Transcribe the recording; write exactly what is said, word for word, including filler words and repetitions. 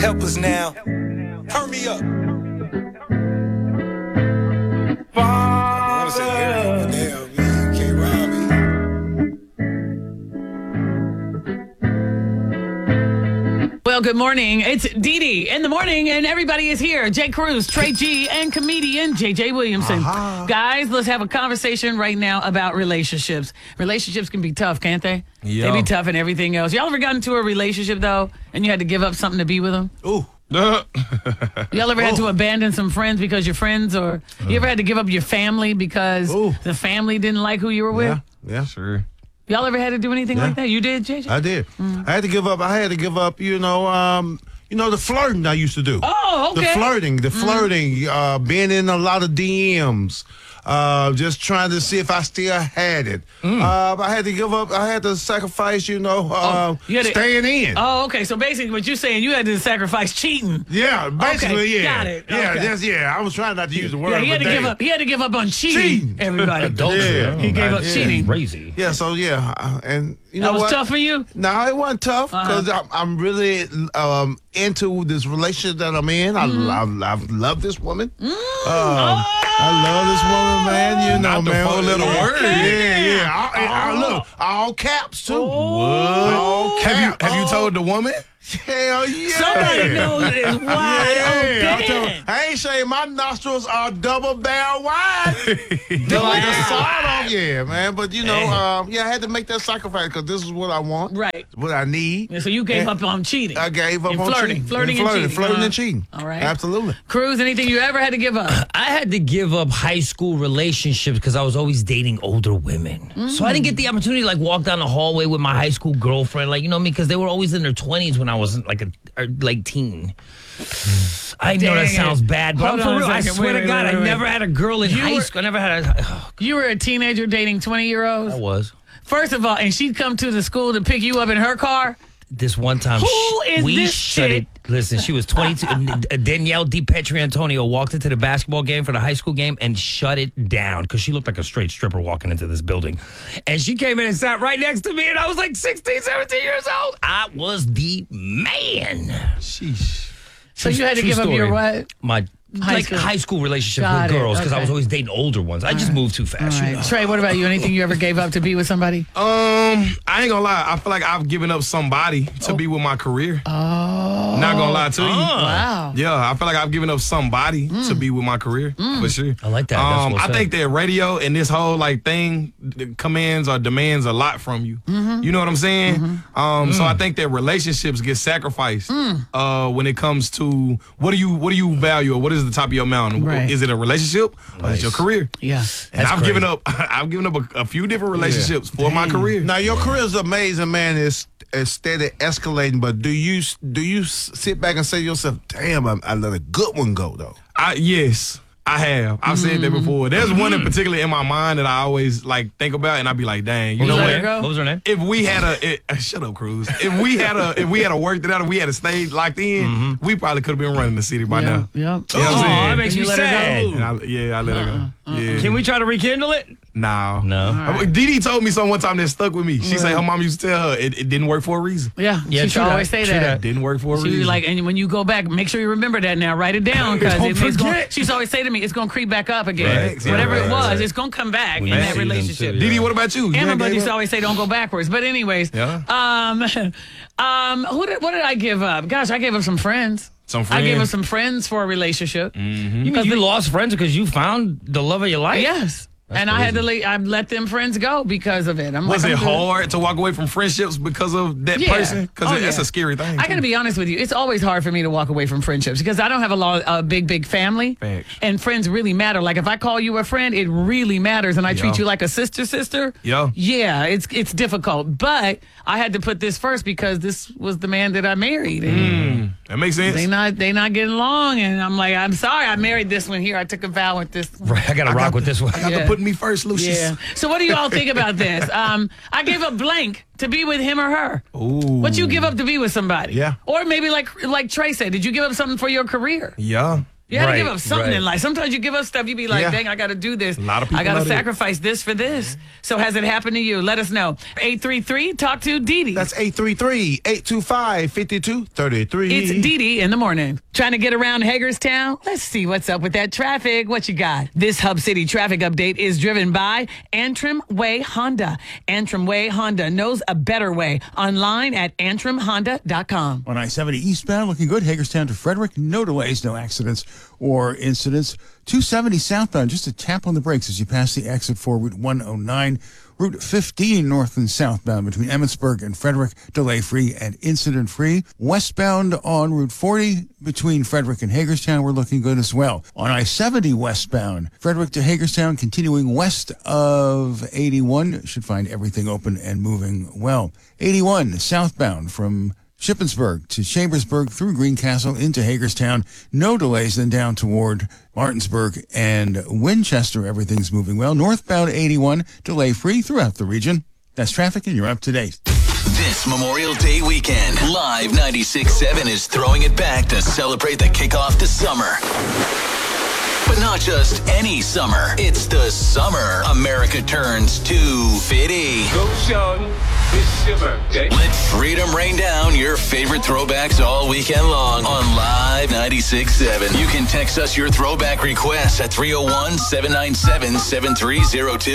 Help us now. Turn me up. Father. Damn, man, you can't rob me. Well, good morning. It's Dee Dee in the morning, and everybody is here. Jay Cruz, Trey G, and comedian J J Williamson. Uh-huh. Guys, let's have a conversation right now about relationships. Relationships can be tough, can't they? Yeah. They be tough and everything else. Y'all ever got into a relationship, though, and you had to give up something to be with them? Ooh. Y'all ever had to abandon some friends because your friends, or you ever had to give up your family because Ooh. the family didn't like who you were with? Yeah, yeah, sure. Y'all ever had to do anything yeah. like that? You did, J J? I did. Mm. I had to give up. I had to give up, you know, um, you know, the flirting I used to do. Oh, okay. The flirting, the flirting, mm. uh, being in a lot of D Ms. Uh, just trying to see if I still had it. Mm. Uh, I had to give up. I had to sacrifice, you know, uh, oh, you had to, staying in. Oh, okay. So basically, what you're saying, you had to sacrifice cheating. Yeah, basically, okay. yeah. Got it. Yeah, okay. just, yeah. I was trying not to use the word. Yeah, he had to day. give up. He had to give up on cheating. cheating. Everybody, adultery. Yeah. He gave up yeah. cheating. Crazy. Yeah. So yeah, uh, and you that know was what? tough for you. No, it wasn't tough because uh-huh. I'm, I'm really um, into this relationship that I'm in. I, mm. I, I, I love this woman. Mm. Um, oh. I love this woman, man. You know, Not man. the four little yeah, words. Yeah, yeah. I, I, I, look, all caps too. Oh. All caps. Have you have you told the woman? Hell yeah. Somebody knows it's wide yeah, open. I ain't saying my nostrils are double barrel wide. They're like a sawed off. Yeah, man. But you know, um, yeah, I had to make that sacrifice because this is what I want. Right. What I need. Yeah, so you gave and up on cheating. I gave up and on flirting, cheating. flirting, and and flirting, cheating. flirting uh, and cheating. All right. Absolutely. Cruz, anything you ever had to give up? I had to give up high school relationships because I was always dating older women. Mm. So I didn't get the opportunity to like walk down the hallway with my high school girlfriend, like, you know what I mean? Because they were always in their twenties when I was like a or, like teen. I know that sounds bad, but Hold I'm for real. I second. swear wait, to God, wait, wait, I wait. never had a girl in You high were, school. I never had a... Oh, you were a teenager dating twenty-year-olds? I was. First of all, and she'd come to the school to pick you up in her car? This one time, Who is we this shut chick? it. Listen, she was twenty-two. Danielle DiPetri Antonio walked into the basketball game for the high school game and shut it down because she looked like a straight stripper walking into this building. And she came in and sat right next to me, and I was like sixteen, seventeen years old. I was the man. Sheesh. So you had to give up your what? My High like school. high school relationships Got with it. girls because Okay. I was always dating older ones. I just moved too fast. All You right. know? Trey, what about you? Anything you ever gave up to be with somebody? Um, I ain't gonna lie. I feel like I've given up somebody to Oh. be with my career. Oh. Not gonna lie to you. Wow. Yeah, I feel like I've given up somebody Mm. to be with my career for sure. I like that. That's Um, what's I up. think that radio and this whole like thing th- commands or demands a lot from you. Mm-hmm. You know what I'm saying? Mm-hmm. Um, Mm. so I think that relationships get sacrificed Mm. uh, when it comes to what do you what do you value or what is the top of your mountain? Right. Is it a relationship or is it your career? Yeah. And That's I've crazy. given up. I've given up a, a few different relationships for my career. Now your career is amazing, man. It's, it's steady escalating. But do you do you sit back and say to yourself, "Damn, I, I let a good one go, though"? I yes, I have. I've said that before. There's one in particular in my mind that I always like think about, and I be like, "Dang, you What know was what? her name? What was her name? If we had a it, uh, shut up, Cruz. If we had a if we had a worked it out, if we had a stayed locked in, we probably could have been running the city by Yeah. now. Yep. You know what I'm Oh, saying? that makes Can me you let her sad. go? And I, yeah, I let her go. Yeah. Can we try to rekindle it? No. No. Right. Dee Dee told me something one time that stuck with me. She said her mom used to tell her it, it didn't work for a reason. Yeah. Yeah, she should true that. always say True that. that. It didn't work for a She reason. was like, and when you go back, make sure you remember that now. Write it down because Don't it, it's going. forget. She's always say to me, it's going to creep back up again. Right. Whatever Right. it was, Right. it's going to come back We in that see them relationship. too, Dee Dee, what about you? You And my ain't buddy gave used to up? always say, don't go backwards. But anyways, Yeah. um, um, who did, what did I give up? Gosh, I gave up some friends. Some I gave up friends. some friends for a relationship. You mean you lost friends because you found the love of your life? Yes. and I had to let, I let them friends go because of it. I'm Was like, it I'm good. hard to walk away from friendships because of that Yeah. person? Because Oh, that's yeah. a scary thing. I too. got to be honest with you. It's always hard for me to walk away from friendships because I don't have a lot, a big, big family. Facts. And friends really matter. Like if I call you a friend, it really matters, and I treat Yeah. you like a sister, sister. Yeah. Yeah, it's it's difficult, but I had to put this first because this was the man that I married. And Mm, that makes sense. They not they not getting along, and I'm like, I'm sorry, I married this one here. I took a vow with this. Right, I got to rock with this one. I got Yeah. to put me first, Lucius. Yeah. So what do you all think about this? Um, I gave up blank to be with him or her. Ooh. What you give up to be with somebody? Yeah. Or maybe like like Trey said, did you give up something for your career? Yeah. You got to Right, give up something right. in life. Sometimes you give up stuff. You be like, Yeah. dang, I got to do this. A lot of people I got to know that. sacrifice this for this. So has it happened to you? Let us know. eight three three, talk to Dee Dee. That's eight three three, eight two five, five two three three. It's Dee Dee in the morning. Trying to get around Hagerstown? Let's see what's up with that traffic. What you got? This Hub City traffic update is driven by Antrim Way Honda. Antrim Way Honda knows a better way. Online at antrim honda dot com. On I seventy eastbound, looking good. Hagerstown to Frederick, no delays, no accidents or incidents. two seventy southbound, just a tap on the brakes as you pass the exit for Route one oh nine. Route fifteen north and southbound between Emmitsburg and Frederick, delay-free and incident-free. Westbound on Route forty between Frederick and Hagerstown, we're looking good as well. On I seventy westbound, Frederick to Hagerstown, continuing west of eighty-one, should find everything open and moving well. eighty-one southbound from Shippensburg to Chambersburg through Greencastle into Hagerstown. No delays, then down toward Martinsburg and Winchester. Everything's moving well. Northbound eighty-one, delay-free throughout the region. That's traffic, and you're up to date. This Memorial Day weekend, Live ninety-six point seven is throwing it back to celebrate the kickoff to summer. But not just any summer. It's the summer America turns to Fitty. Go, Sean. It's your birthday. Let freedom rain down your favorite throwbacks all weekend long on Live ninety-six point seven. You can text us your throwback requests at three oh one, seven nine seven, seven three oh two.